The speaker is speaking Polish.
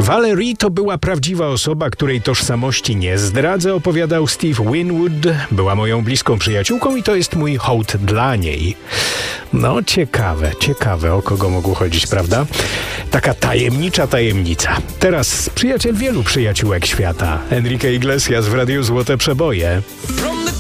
Valerie to była prawdziwa osoba, której tożsamości nie zdradzę, opowiadał Steve Winwood. Była moją bliską przyjaciółką i to jest mój hołd dla niej. No ciekawe, o kogo mogło chodzić, prawda? Taka tajemnicza tajemnica. Teraz przyjaciel wielu przyjaciółek świata. Enrique Iglesias w Radiu Złote Przeboje.